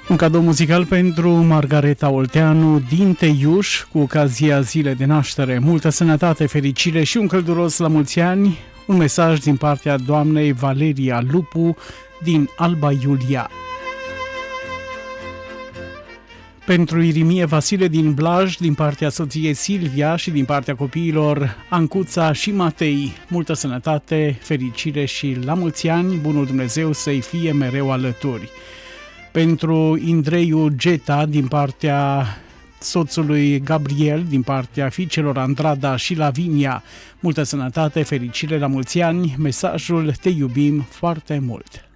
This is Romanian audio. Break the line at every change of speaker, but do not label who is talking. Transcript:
Un cadou muzical pentru Margareta Olteanu din Teiuș cu ocazia zilei de naștere. Multă sănătate, fericire și un călduros la mulți ani. Un mesaj din partea doamnei Valeria Lupu din Alba Iulia. Pentru Irimie Vasile din Blaj, din partea soției Silvia și din partea copiilor Ancuța și Matei. Multă sănătate, fericire și la mulți ani, bunul Dumnezeu să-i fie mereu alături. Pentru Indreiu Geta din partea soțului Gabriel, din partea fiicelor Andrada și Lavinia. Multă sănătate, fericire la mulți ani, mesajul te iubim foarte mult.